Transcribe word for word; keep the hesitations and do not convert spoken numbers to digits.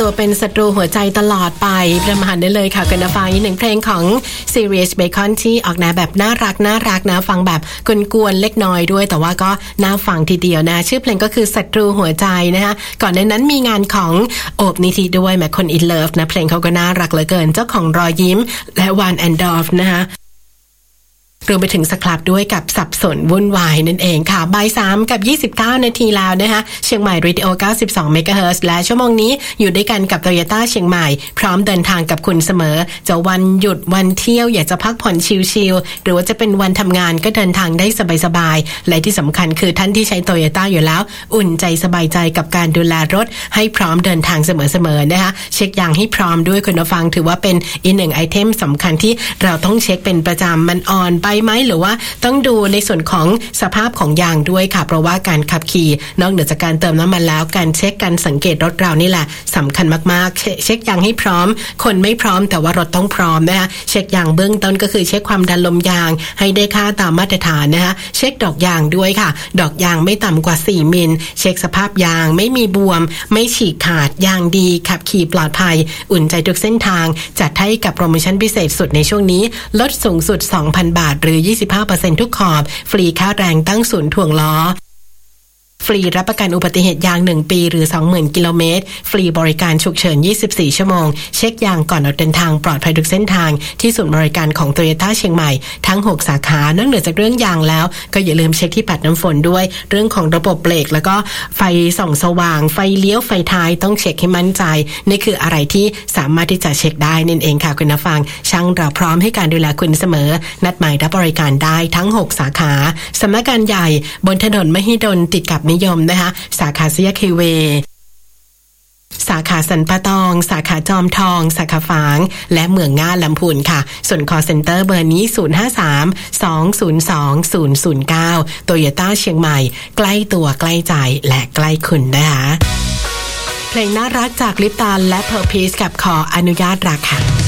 เป็นศัตรูหัวใจตลอดไปประมาณนั้นเลยค่ะกันนะฟังอีกหนึ่งเพลงของ Sirius Bacon ที่ออกแนวแบบน่ารักน่ารักนะฟังแบบกวนๆเล็กน้อยด้วยแต่ว่าก็น่าฟังทีเดียวนะชื่อเพลงก็คือศัตรูหัวใจนะคะก่อนในนั้นมีงานของโอบนิธิด้วยแม้คนอินเลิฟนะเพลงเขาก็น่ารักเหลือเกินเจ้าของรอยยิ้มและวานแอนดอร์ฟนะคะรวมไปถึงสครับด้วยกับสับสนวุ่นวายนั่นเองค่ะบ่ายสามกับยี่สิบเก้านาทีแล้วนะคะเชียงใหม่ Radio เก้าสิบสอง เมกะเฮิรตซ์ และชั่วโมงนี้อยู่ด้วยกันกับ Toyota เชียงใหม่พร้อมเดินทางกับคุณเสมอจะวันหยุดวันเที่ยวอยากจะพักผ่อนชิลๆหรือว่าจะเป็นวันทำงานก็เดินทางได้สบายๆและที่สำคัญคือท่านที่ใช้ Toyota อยู่แล้วอุ่นใจสบายใจกับการดูแลรถให้พร้อมเดินทางเสมอๆนะคะเช็คยางให้พร้อมด้วยคุณผู้ฟังถือว่าเป็นอีกหนึ่งไอเทมสำคัญที่เราต้องเช็คเป็นประจำมันอ่อนไปไหมหรือว่าต้องดูในส่วนของสภาพของยางด้วยค่ะเพราะว่าการขับขี่นอกเหนือจากการเติมน้ำมันแล้วการเช็คการสังเกตรถเรานี่แหละสำคัญมากๆเช็คยางให้พร้อมคนไม่พร้อมแต่ว่ารถต้องพร้อมนะคะเช็คยางเบื้องต้นก็คือเช็คความดันลมยางให้ได้ค่าตามมาตรฐานนะคะเช็คดอกยางด้วยค่ะดอกยางไม่ต่ำกว่าสี่มิลเช็คสภาพยางไม่มีบวมไม่ฉีกขาดยางดีขับขี่ปลอดภัยอุ่นใจทุกเส้นทางจัดให้กับโปรโมชั่นพิเศษสุดในช่วงนี้ลดสูงสุด สองพัน บาทหรือยี่สิบห้าเปอร์เซ็นต์ ทุกขอบฟรีค่าแรงตั้งศูนย์ถ่วงล้อฟรีรับประกันอุบัติเหตุยางหนึ่งปีหรือ สองหมื่น กิโลเมตรฟรีบริการฉุกเฉินยี่สิบสี่ชั่วโมงเช็คยางก่อนออกเดินทางปลอดภัยทุกเส้นทางที่ศูนย์บริการของ Toyota เชียงใหม่ทั้งหกสาขานอกเหนือจากเรื่องยางแล้วก็อย่าลืมเช็คที่ปัดน้ำฝนด้วยเรื่องของระบบเบรกแล้วก็ไฟส่องสว่างไฟเลี้ยวไฟท้ายต้องเช็คให้มั่นใจนี่คืออะไรที่สามารถที่จะเช็คได้นั่นเองค่ะคุณผู้ฟังช่างเราพร้อมให้การดูแลคุณเสมอนัดหมายรับบริการได้ทั้งหกสาขาสำนักงานใหญ่บนถนนมหิดลติดกับนิยมนะคะสาขาสยามคีเวสาขาสันปะตองสาขาจอมทองสาขาฝางและเมืองง่าลำพูนค่ะส่วน call center เบอร์นี้ศูนย์ ห้า สาม สอง ศูนย์ สอง ศูนย์ ศูนย์ เก้า Toyota เชียงใหม่ใกล้ตัวใกล้ใจและใกล้คุณนะคะเพลงน่ารักจากลิปตาและเพอร์พีซกับขออนุญาตรักค่ะ